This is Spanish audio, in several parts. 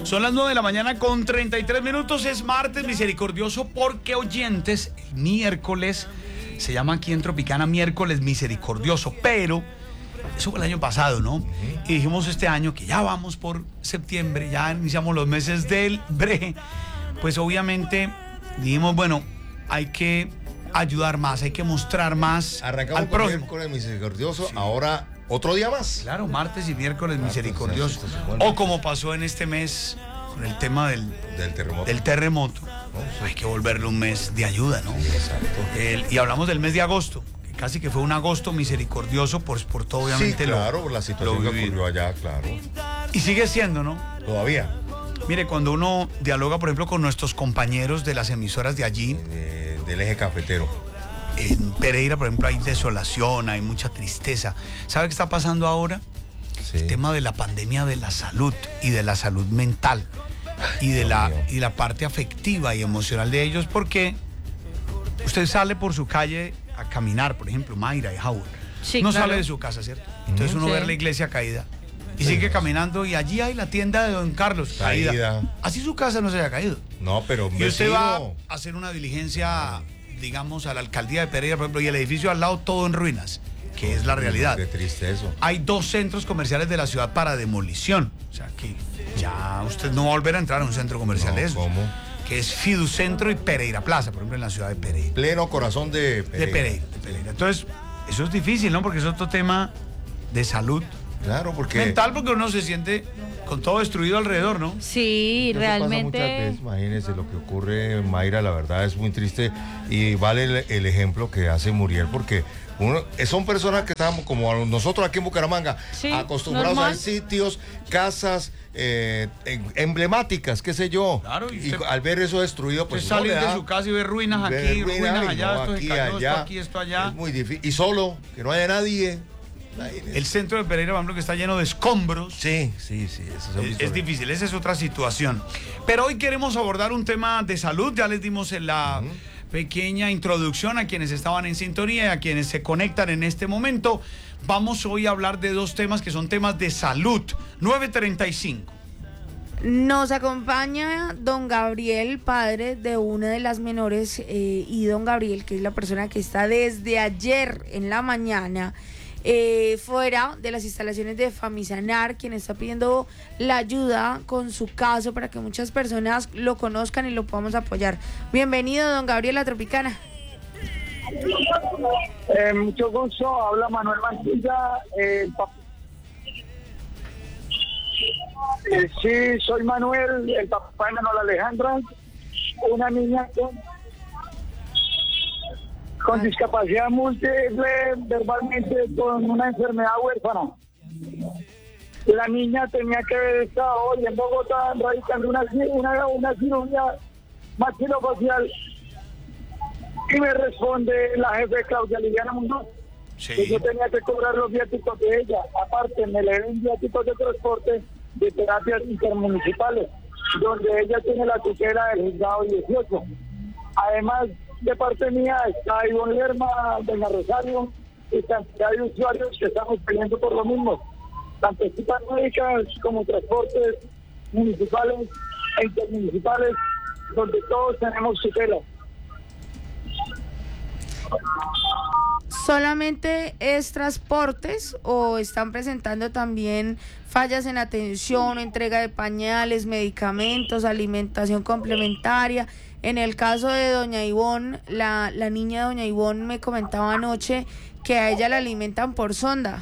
Son las 9 de la mañana con 33 minutos. Es martes misericordioso porque, oyentes, el miércoles se llama aquí en Tropicana miércoles misericordioso, pero eso fue el año pasado, ¿no? Y dijimos este año que ya vamos por septiembre, ya iniciamos los meses del BRE. Pues obviamente dijimos, bueno, hay que ayudar más, hay que mostrar más Arrancamos al prójimo. Miércoles misericordioso, sí. Ahora otro día más. Claro, martes y miércoles misericordioso. O como pasó en este mes con el tema del terremoto. No, hay que volverle un mes de ayuda, ¿no? Sí, exacto. Y hablamos del mes de agosto, que casi que fue un agosto misericordioso por todo, obviamente. Sí, claro, por la situación que ocurrió allá, claro. Y sigue siendo, ¿no? Todavía. Mire, cuando uno dialoga, por ejemplo, con nuestros compañeros de las emisoras de allí, del eje cafetero. En Pereira, por ejemplo, hay desolación, hay mucha tristeza. ¿Sabe qué está pasando ahora? Sí. El tema de la pandemia de la salud y de la salud mental y de la parte afectiva y emocional de ellos, porque usted sale por su calle a caminar, por ejemplo, Mayra y Howard. Sí, no claro. sale de su casa, ¿cierto? Entonces uno ve la iglesia caída y sigue caminando y allí hay la tienda de Don Carlos caída. Así su casa no se haya caído. No, pero y usted va a hacer una diligencia, digamos, a la alcaldía de Pereira, por ejemplo, y el edificio al lado todo en ruinas, que es la realidad. Qué triste eso. Hay 2 centros comerciales de la ciudad para demolición. O sea que ya usted no va a volver a entrar a un centro comercial de esos. ¿Cómo? Que es Fiducentro y Pereira Plaza, por ejemplo, en la ciudad de Pereira. Pleno corazón de Pereira. De Pereira. Entonces, eso es difícil, ¿no? Porque es otro tema de salud. Claro, porque mental, porque uno se siente con todo destruido alrededor, ¿no? Sí, eso realmente. Pasa muchas veces, imagínense lo que ocurre, Mayra, la verdad es muy triste y vale el ejemplo que hace Muriel, porque son personas que estamos como nosotros aquí en Bucaramanga, sí, acostumbrados normal. A sitios, casas emblemáticas, qué sé yo. Claro, y al ver eso destruido, pues salir de su casa y ver ruinas aquí, ruinas allá, no, aquí, allá, esto aquí, esto allá. Es muy difícil. Y solo, que no haya nadie. El centro de Pereira, por ejemplo, que está lleno de escombros. Sí. Es difícil, esa es otra situación. Pero hoy queremos abordar un tema de salud. Ya les dimos en la pequeña introducción a quienes estaban en sintonía y a quienes se conectan en este momento. Vamos hoy a hablar de 2 temas que son temas de salud. 9:35. Nos acompaña don Gabriel, padre de una de las menores, y don Gabriel, que es la persona que está desde ayer en la mañana fuera de las instalaciones de Famisanar, quien está pidiendo la ayuda con su caso para que muchas personas lo conozcan y lo podamos apoyar. Bienvenido, don Gabriel, a Tropicana. Mucho gusto, habla Manuel Mantilla. Sí, soy Manuel, el papá de Manuel Alejandra, una niña con discapacidad múltiple, verbalmente con una enfermedad huérfana. La niña tenía que haber estado hoy en Bogotá radicando una cirugía maxilofacial y me responde la jefe Claudia Liliana Muñoz que yo tenía que cobrar los viáticos de ella. Aparte, me le den viáticos de transporte de terapias intermunicipales, donde ella tiene la tutela del juzgado 18. Además, de parte mía está Ivonne Lerma, doña Rosario y cantidad de usuarios que estamos peleando por lo mismo, tanto citas médicas como transportes municipales e intermunicipales, donde todos tenemos tutela. ¿Solamente es transportes o están presentando también fallas en atención, entrega de pañales, medicamentos, alimentación complementaria? En el caso de doña Ivonne, la niña de doña Ivonne me comentaba anoche que a ella la alimentan por sonda.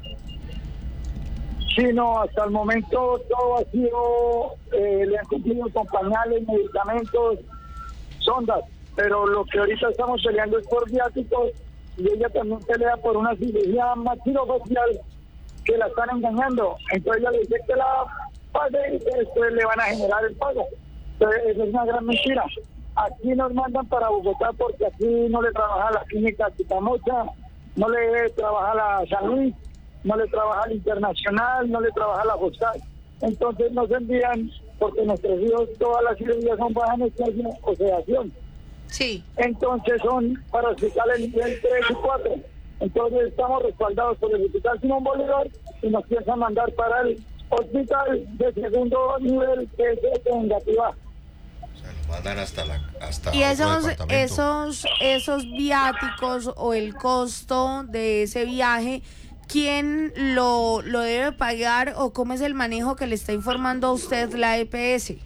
Sí, no, hasta el momento todo ha sido, le han cumplido con pañales, medicamentos, sondas, pero lo que ahorita estamos peleando es por viáticos y ella también pelea por una cirugía maxilofacial que la están engañando. Entonces ella le dice que la pague y después le van a generar el pago. Entonces eso es una gran mentira. Aquí nos mandan para Bogotá porque aquí no le trabaja la clínica Chitamocha, no le trabaja la San Luis, no le trabaja la Internacional, no le trabaja la Foscal. Entonces nos envían porque nuestros hijos todas las cirugías son baja anestesia o sedación. Sí. Entonces son para hospitales nivel 3 y 4. Entonces estamos respaldados por el hospital Simón Bolívar y nos piensan mandar para el hospital de segundo nivel, que es de negativa. O sea, lo mandan hasta y otro esos viáticos o el costo de ese viaje, ¿quién lo debe pagar o cómo es el manejo que le está informando a usted la EPS?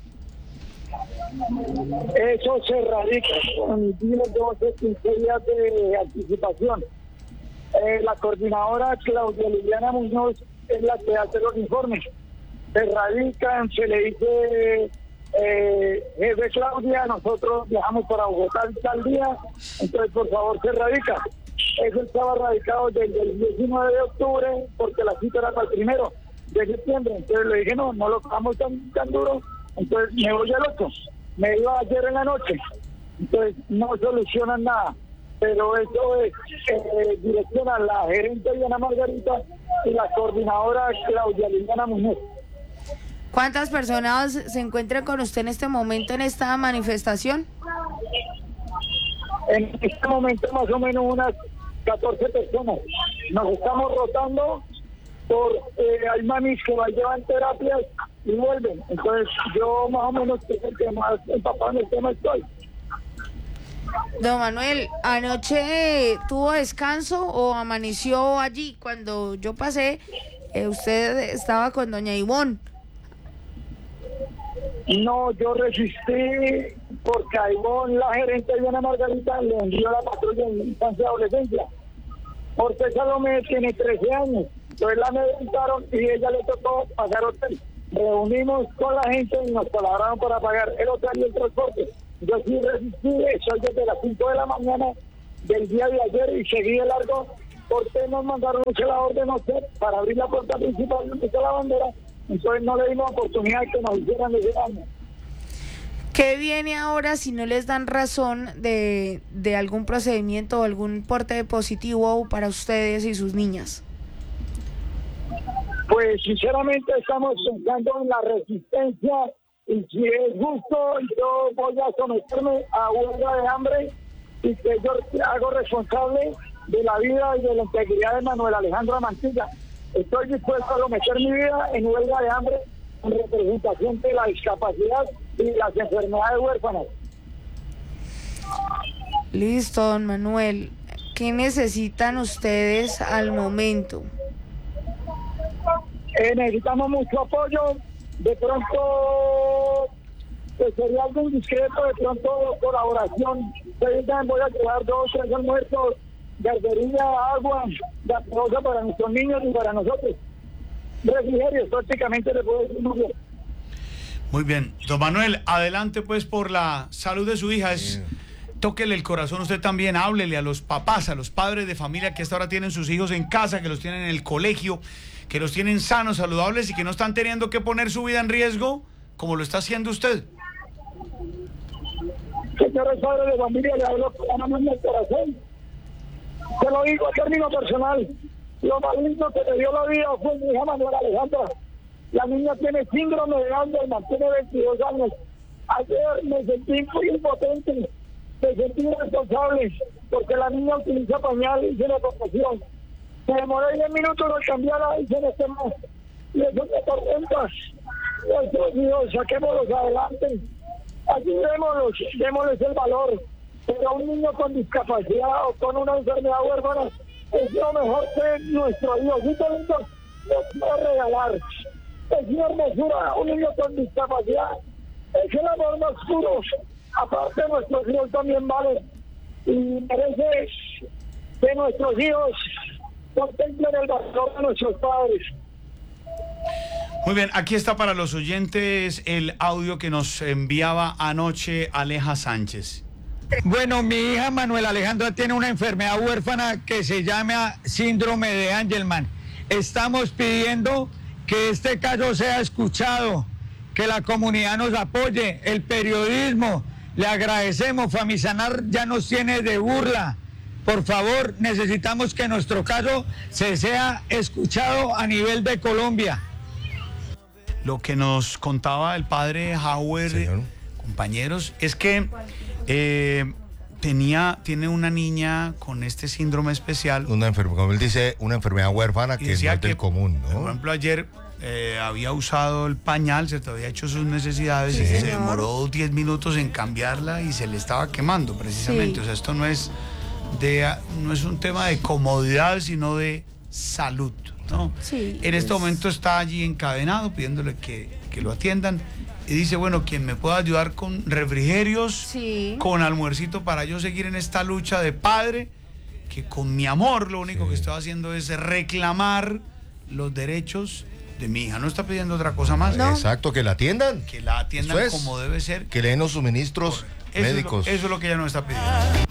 Eso se radica con 10, 12, 15 días de anticipación. La coordinadora Claudia Liliana Muñoz es la que hace los informes. Se radican, se le dice, jefe Claudia, nosotros viajamos para Bogotá tal día, entonces por favor se radica. Eso estaba radicado desde el 19 de octubre, porque la cita era para el 1 de septiembre. Entonces le dije, no lo pagamos tan duro, entonces me voy al 8. Me iba ayer en la noche, entonces no solucionan nada, pero eso es dirección a la gerente Diana Margarita y la coordinadora Claudia Liliana Muñoz. ¿Cuántas personas se encuentran con usted en este momento en esta manifestación? En este momento más o menos unas 14 personas. Nos estamos rotando hay mamis que llevan terapias y vuelven. Entonces yo más o menos es el que más empapado en el tema estoy. Don Manuel, ¿anoche tuvo descanso o amaneció allí? Cuando yo pasé, usted estaba con doña Ivonne. No, yo resistí porque a Ivonne, la gerente de Diana Margarita, le envió la patrulla en infancia y adolescencia. Porque Salomé tiene 13 años. Entonces la meditaron y ella le tocó pagar hotel. Reunimos con la gente y nos colaboraron para pagar el hotel y el transporte. Yo sí resistí, soy desde las 5 de la mañana del día de ayer y seguí de largo porque nos mandaron un celador de noche para abrir la puerta principal donde está la bandera. Entonces no le dimos oportunidad que nos hicieran ese daño. ¿Qué viene ahora si no les dan razón de algún procedimiento o algún porte positivo para ustedes y sus niñas? Pues sinceramente estamos pensando en la resistencia y si es justo yo voy a someterme a huelga de hambre y que yo hago responsable de la vida y de la integridad de Manuel Alejandro Mantilla. Estoy dispuesto a someter mi vida en huelga de hambre en representación de la discapacidad y las enfermedades huérfanas. Listo, don Manuel. ¿Qué necesitan ustedes al momento? Necesitamos mucho apoyo. De pronto, pues sería algo indiscreto, de pronto colaboración. Voy a llevar 2 o 3 almuerzos, gardería, agua, gaseosa para nuestros niños y para nosotros. Refrigerios, prácticamente le puedo decir muy bien. Muy bien. Don Manuel, adelante pues por la salud de su hija. Tóquele el corazón usted también, háblele a los papás, a los padres de familia que hasta ahora tienen sus hijos en casa, que los tienen en el colegio, que los tienen sanos, saludables y que no están teniendo que poner su vida en riesgo como lo está haciendo usted. Señores padres de familia, le hablo con la mano en el corazón. Se lo digo a término personal. Lo más lindo que me dio la vida fue mi hija Manuel Alejandra. La niña tiene síndrome de Angelman, tiene 22 años. Ayer me sentí muy impotente, me sentí responsable, porque la niña utiliza pañal y se le conmoción. Me demoré 10 minutos en cambiarla y se me quemó. Y eso me tormenta. Nuestros hijos, saquémoslos adelante. Ayudémoslos, démosles el valor. Pero un niño con discapacidad o con una enfermedad huérfana es lo mejor que nuestro Diosito lindo nos puede regalar. Es una hermosura, un niño con discapacidad es el amor más puro. Aparte, nuestros hijos también valen y merece que nuestros hijos contemplen el valor de nuestros padres. Muy bien, aquí está para los oyentes el audio que nos enviaba anoche Aleja Sánchez. Bueno, mi hija Manuel Alejandra tiene una enfermedad huérfana que se llama síndrome de Angelman. Estamos pidiendo que este caso sea escuchado, que la comunidad nos apoye, el periodismo, le agradecemos. Famisanar ya nos tiene de burla. Por favor, necesitamos que nuestro caso se sea escuchado a nivel de Colombia. Lo que nos contaba el padre Hauer, señor, compañeros, es que tiene una niña con este síndrome especial. Como él dice, una enfermedad huérfana que no es del común, ¿no? Por ejemplo, ayer había usado el pañal, se te había hecho sus necesidades y se demoró 10 minutos en cambiarla y se le estaba quemando precisamente. Sí. O sea, esto no es un tema de comodidad, sino de salud, ¿no? Sí, en este momento está allí encadenado pidiéndole que lo atiendan y dice, bueno, quien me pueda ayudar con refrigerios, Sí. con almuercito para yo seguir en esta lucha de padre, que con mi amor lo único que estoy haciendo es reclamar los derechos de mi hija. No está pidiendo otra cosa más. No. Exacto, que la atiendan. Que la atiendan Eso es. como debe ser. Que le den los suministros médicos. Eso es lo que ella nos está pidiendo.